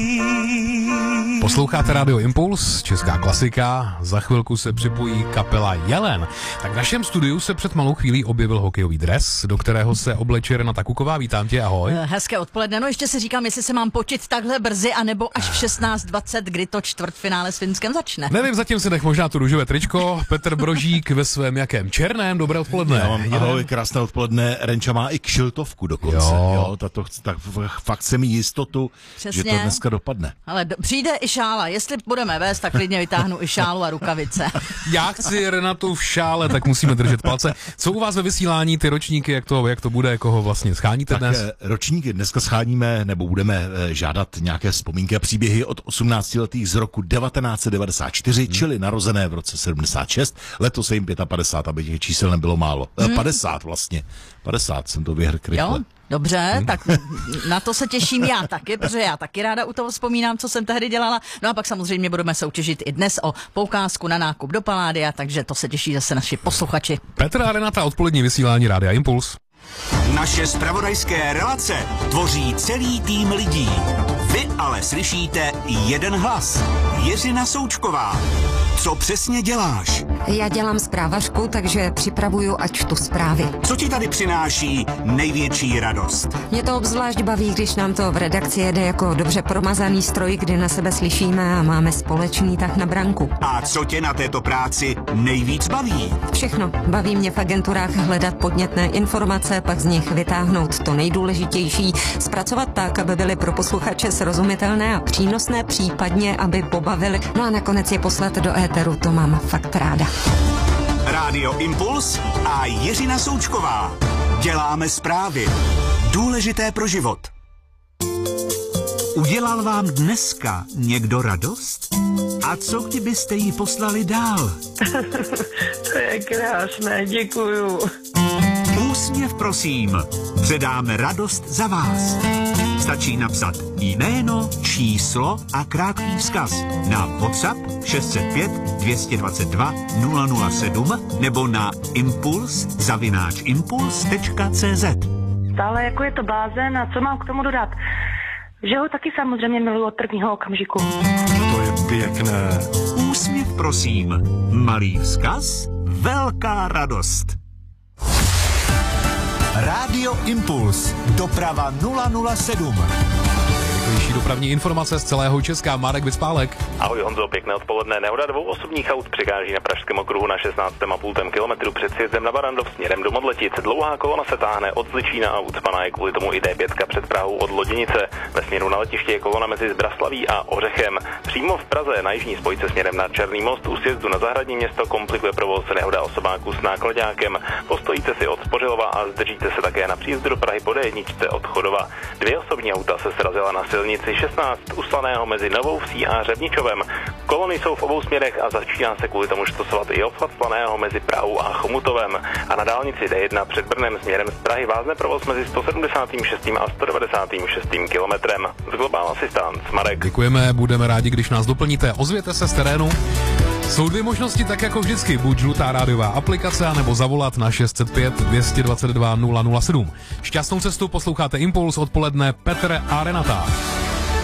Posloucháte Radio Impuls, česká klasika, za chvilku se připojí kapela Jelen. Tak v našem studiu se před malou chvílí objevil hokejový dres, do kterého se obleče Renata Kuková. Vítám tě, ahoj. Hezké odpoledne, no ještě si říkám, jestli se mám počít takhle brzy, anebo až v 16:20, kdy to čtvrtfinále s Finskem začne. Nevím, zatím si nech možná to růžové tričko. Petr Brožík ve svém jakém černém, dobré odpoledne. Ahoj, krásné odpoledne, Renča má i kšiltovku dokonce. Jo, tak fakt se mi jistotu, Přesně. že to dneska dopadne. Ale přijde i šála, jestli budeme vést, tak klidně vytáhnu i šálu a rukavice. Já chci Renatu v šále, tak musíme držet palce. Co u vás ve vysílání, ty ročníky, jak to bude, koho vlastně scháníte dnes? Ročníky dneska scháníme, nebo budeme žádat nějaké vzpomínky a příběhy od 18letých z roku 1994, čili narozené v roce 76. Letos se jim 55, aby těch čísel nebylo málo. 50 vlastně. 50 jsem to vyhrk rychle. Jo? Dobře, tak na to se těším já taky, protože já taky ráda u toho vzpomínám, co jsem tehdy dělala. No a pak samozřejmě budeme soutěžit i dnes o poukázku na nákup do Palladia, takže to se těší zase naši posluchači. Petr a Renata, odpolední vysílání Rádia Impuls. Naše zpravodajské relace tvoří celý tým lidí. Vy ale slyšíte jeden hlas. Jiřina Součková. Co přesně děláš? Já dělám zprávařku, takže připravuju a čtu zprávy. Co ti tady přináší největší radost? Mě to obzvlášť baví, když nám to v redakci jede jako dobře promazaný stroj, kdy na sebe slyšíme a máme společný tah na branku. A co tě na této práci nejvíc baví? Všechno. Baví mě v agenturách hledat podnětné informace, pak z nich vytáhnout to nejdůležitější, zpracovat tak, aby byly pro posluchače srozumitelné a přínosné, případně aby pobavili. No a nakonec je poslat do éteru, to mám fakt ráda. Rádio Impuls a Jiřina Součková. Děláme zprávy. Důležité pro život. Udělal vám dneska někdo radost? A co kdybyste ji poslali dál? To je krásné, děkuju. Úsměv, prosím. Předáme radost za vás. Stačí napsat jméno, číslo a krátký vzkaz na WhatsApp 605 222 007 nebo na impuls@impuls.cz. Stále jako je to blázen a co mám k tomu dodat? Že ho taky samozřejmě miluji od prvního okamžiku. To je pěkné. Úsměv, prosím. Malý vzkaz, velká radost. Rádio Impuls. Doprava 007. Nejrychlejší dopravní informace z celého Česka. Marek Vyspálek. Ahoj Honzo, pěkné odpoledne. Nehoda dvou osobních aut překáží na Pražském okruhu na 16,5 kilometru před sjezdem na Barandov směrem do Modletic. Dlouhá kolona se táhne od Zličína a ucpaná je kvůli tomu i D5 před Prahou od Loděnice. Ve směru na letiště je kolona mezi Zbraslaví a Ořechem. Přímo v Praze na jižní spojce směrem na Černý most u sjezdu na Zahradní město komplikuje provoz nehoda osobáku s nákladákem. Postojíte si od Spořilova a zdržíte se také na příjezdu do Prahy po D1 od Chodova. Dvě osobní auta se srazila na silnici 16 u Slaného mezi Novou Vsí a Řevničovem. Kolony jsou v obou směrech a začíná se kvůli tomu štosovat i obchvat Slaného mezi Prahou a Chomutovem. A na dálnici D1 před Brnem směrem z Prahy vázne provoz mezi 176. a 196. kilometrem. Z Global Assistance Marek. Děkujeme, budeme rádi, když nás doplníte. Ozvěte se z terénu. Jsou dvě možnosti, tak jako vždycky, buď žlutá rádiová aplikace, anebo zavolat na 605 222 007. Šťastnou cestu, posloucháte Impuls, odpoledne Petr a Renata.